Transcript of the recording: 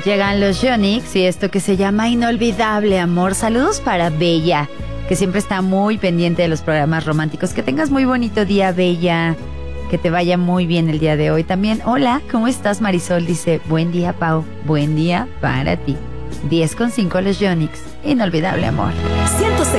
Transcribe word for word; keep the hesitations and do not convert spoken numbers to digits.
Llegan los Yonix y esto que se llama Inolvidable Amor. Saludos para Bella, que siempre está muy pendiente de los programas románticos. Que tengas muy bonito día, Bella. Que te vaya muy bien el día de hoy. También, hola, ¿cómo estás? Marisol dice, buen día, Pau. Buen día para ti. diez con cinco los Yonix. Inolvidable Amor. ciento seis